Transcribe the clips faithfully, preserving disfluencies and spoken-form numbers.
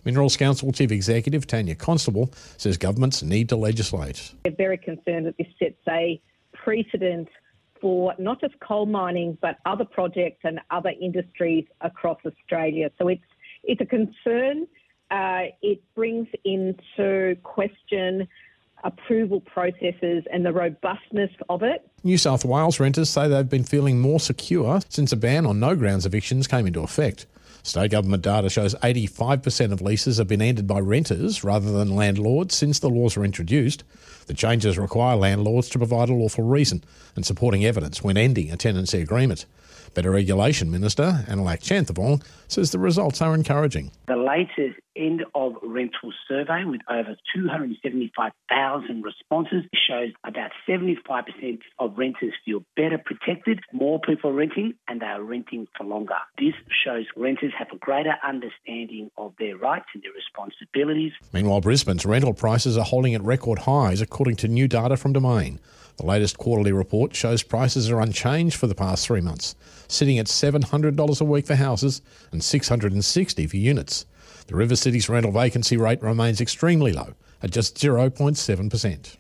Minerals Council Chief Executive Tanya Constable says governments need to legislate. We're very concerned that this sets a precedent for not just coal mining but other projects and other industries across Australia. So it's it's a concern. Uh, it brings into question approval processes and the robustness of it. New South Wales renters say they've been feeling more secure since a ban on no grounds evictions came into effect. State government data shows eighty-five percent of leases have been ended by renters rather than landlords since the laws were introduced. The changes require landlords to provide a lawful reason and supporting evidence when ending a tenancy agreement. Better Regulation Minister Anilak Chanthavong says the results are encouraging. The latest end of rental survey with over two hundred seventy-five thousand responses shows about seventy-five percent of renters feel better protected, more people are renting, and they are renting for longer. This shows renters have a greater understanding of their rights and their responsibilities. Meanwhile, Brisbane's rental prices are holding at record highs according to new data from Domain. The latest quarterly report shows prices are unchanged for the past three months, sitting at seven hundred dollars a week for houses and six hundred sixty dollars for units. The River City's rental vacancy rate remains extremely low at just zero point seven percent.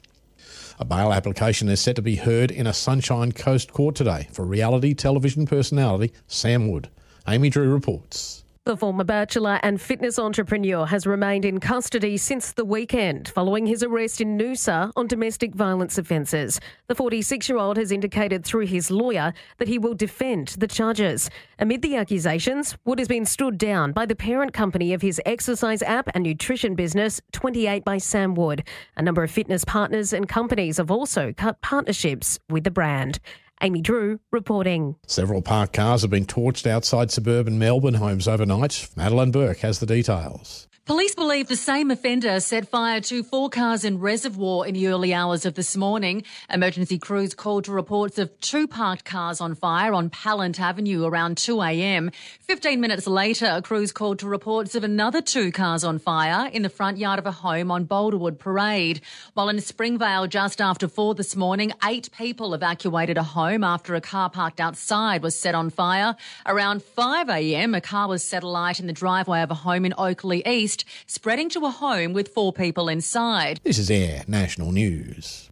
A bail application is set to be heard in a Sunshine Coast court today for reality television personality Sam Wood. Amy Drew reports. The former bachelor and fitness entrepreneur has remained in custody since the weekend following his arrest in Noosa on domestic violence offences. The forty-six-year-old has indicated through his lawyer that he will defend the charges. Amid the accusations, Wood has been stood down by the parent company of his exercise app and nutrition business, twenty-eight by Sam Wood. A number of fitness partners and companies have also cut partnerships with the brand. Amy Drew reporting. Several parked cars have been torched outside suburban Melbourne homes overnight. Madeline Burke has the details. Police believe the same offender set fire to four cars in Reservoir in the early hours of this morning. Emergency crews called to reports of two parked cars on fire on Pallant Avenue around two a.m. Fifteen minutes later, crews called to reports of another two cars on fire in the front yard of a home on Boulderwood Parade. While in Springvale just after four this morning, eight people evacuated a home after a car parked outside was set on fire. Around five a.m, a car was set alight in the driveway of a home in Oakley East, spreading to a home with four people inside. This is Air National News.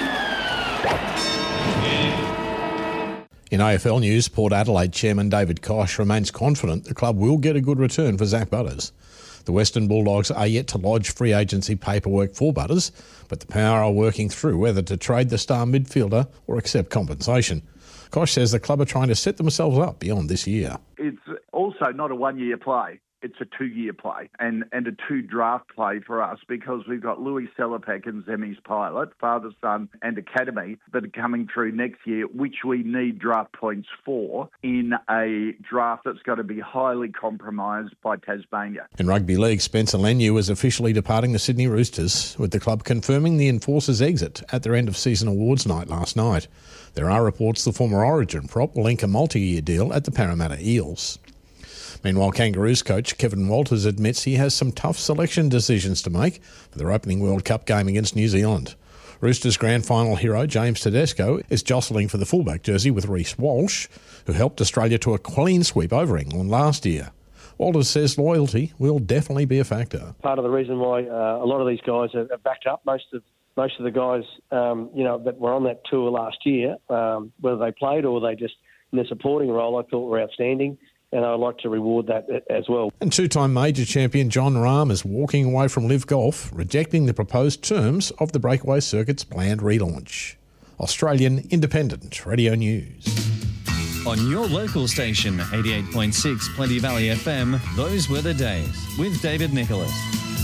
In A F L news, Port Adelaide chairman David Koch remains confident the club will get a good return for Zach Butters. The Western Bulldogs are yet to lodge free agency paperwork for Butters, but the Power are working through whether to trade the star midfielder or accept compensation. Koch says the club are trying to set themselves up beyond this year. It's also not a one-year play. It's a two-year play and, and a two-draft play for us because we've got Louis Sellerpack and Zemi's Pilot, Father, Son and Academy that are coming through next year, which we need draft points for in a draft that's got to be highly compromised by Tasmania. In rugby league, Spencer Leniu is officially departing the Sydney Roosters, with the club confirming the Enforcers' exit at their end-of-season awards night last night. There are reports the former Origin prop will ink a multi-year deal at the Parramatta Eels. Meanwhile, Kangaroos coach Kevin Walters admits he has some tough selection decisions to make for their opening World Cup game against New Zealand. Roosters grand final hero James Tedesco is jostling for the fullback jersey with Reece Walsh, who helped Australia to a clean sweep over England last year. Walters says loyalty will definitely be a factor. Part of the reason why uh, a lot of these guys are backed up, most of most of the guys um, you know, that were on that tour last year, um, whether they played or they just in a supporting role, I thought were outstanding. And I'd like to reward that as well. And two-time major champion John Rahm is walking away from Live Golf, rejecting the proposed terms of the breakaway circuit's planned relaunch. Australian Independent Radio News. On your local station, eighty-eight point six Plenty Valley F M, those were the days with David Nicholas.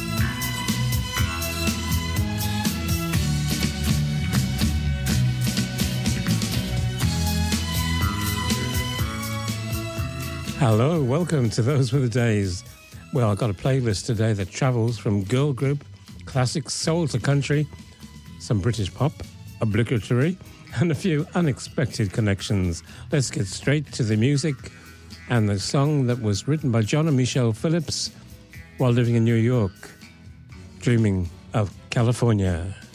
Hello, welcome to Those Were the Days. Well, I've got a playlist today that travels from girl group, classic soul to country, some British pop, obligatory, and a few unexpected connections. Let's get straight to the music and the song that was written by John and Michelle Phillips while living in New York, dreaming of California.